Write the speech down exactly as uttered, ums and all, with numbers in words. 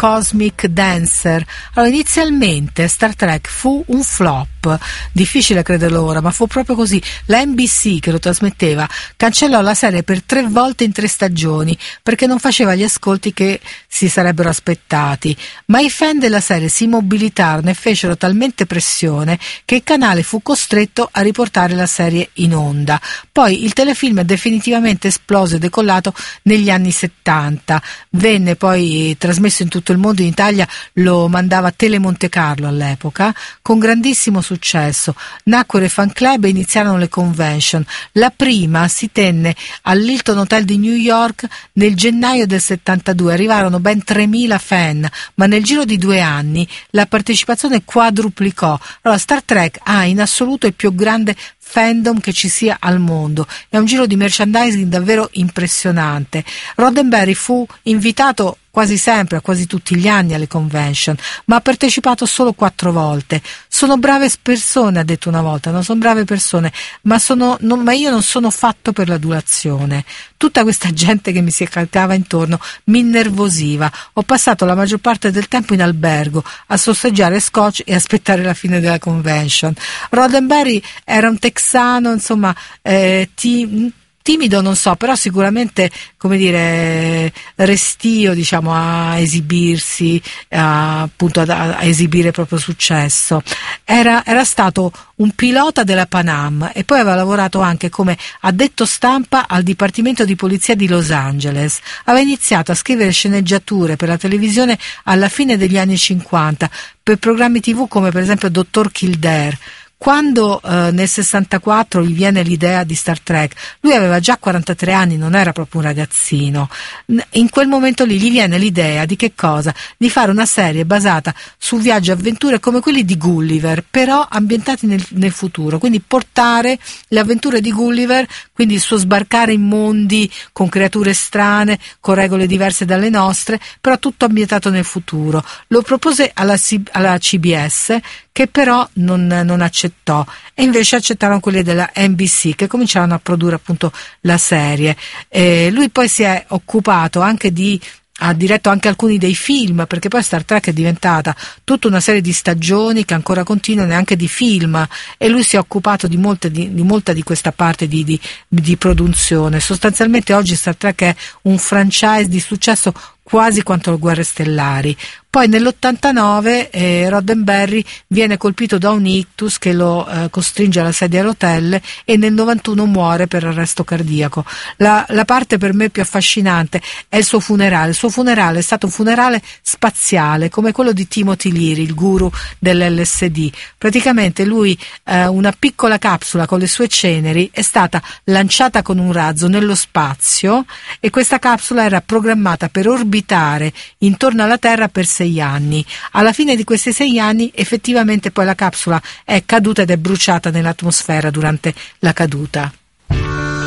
Cosmic Dancer. Allora, inizialmente Star Trek fu un flop, difficile crederlo ora, ma fu proprio così. La N B C, che lo trasmetteva, cancellò la serie per tre volte in tre stagioni perché non faceva gli ascolti che si sarebbero aspettati, ma i fan della serie si mobilitarono e fecero talmente pressione che il canale fu costretto a riportare la serie in onda. Poi il telefilm è definitivamente esploso e decollato negli anni settanta, venne poi trasmesso in tutto il mondo, in Italia lo mandava Tele Monte Carlo all'epoca, con grandissimo successo. Nacquero i fan club e iniziarono le convention. La prima si tenne all'Hilton Hotel di New York nel gennaio del settantadue, arrivarono ben tremila fan, ma nel giro di due anni la partecipazione quadruplicò. Allora, Star Trek ha in assoluto il più grande fandom che ci sia al mondo, è un giro di merchandising davvero impressionante. Roddenberry fu invitato quasi sempre, a quasi tutti gli anni, alle convention, ma ha partecipato solo quattro volte. Sono brave persone, ha detto una volta, non sono brave persone, ma, sono, non, ma io non sono fatto per l'adulazione. Tutta questa gente che mi si accalcava intorno mi innervosiva. Ho passato la maggior parte del tempo in albergo a sorseggiare scotch e aspettare la fine della convention. Roddenberry era un texano, insomma, eh, ti, timido non so, però sicuramente, come dire, restio, diciamo, a esibirsi, a, appunto a, a esibire il proprio successo. Era, era stato un pilota della Pan Am e poi aveva lavorato anche come addetto stampa al Dipartimento di Polizia di Los Angeles. Aveva iniziato a scrivere sceneggiature per la televisione alla fine degli anni cinquanta, per programmi tivù come per esempio Dottor Kildare. Quando eh, nel sessantaquattro gli viene l'idea di Star Trek, lui aveva già quarantatré anni, non era proprio un ragazzino. In quel momento lì gli viene l'idea di che cosa? Di fare una serie basata su viaggi e avventure come quelli di Gulliver, però ambientati nel, nel futuro, quindi portare le avventure di Gulliver, quindi il suo sbarcare in mondi con creature strane, con regole diverse dalle nostre, però tutto ambientato nel futuro. Lo propose alla, C- alla C B S, che però non, non accettò, e invece accettarono quelli della N B C, che cominciarono a produrre appunto la serie. E lui poi si è occupato anche di ha diretto anche alcuni dei film, perché poi Star Trek è diventata tutta una serie di stagioni che ancora continuano, e anche di film, e lui si è occupato di, molte, di, di molta di questa parte di, di, di produzione. Sostanzialmente oggi Star Trek è un franchise di successo quasi quanto le Guerre Stellari. Poi nell'ottantanove eh, Roddenberry viene colpito da un ictus che lo eh, costringe alla sedia a rotelle, e nel novantuno muore per arresto cardiaco. La, la parte per me più affascinante è il suo funerale. Il suo funerale è stato un funerale spaziale, come quello di Timothy Leary, il guru dell'L S D. Praticamente lui, eh, una piccola capsula con le sue ceneri, è stata lanciata con un razzo nello spazio, e questa capsula era programmata per orbitare intorno alla Terra per sei anni. Alla fine di questi sei anni effettivamente poi la capsula è caduta ed è bruciata nell'atmosfera durante la caduta.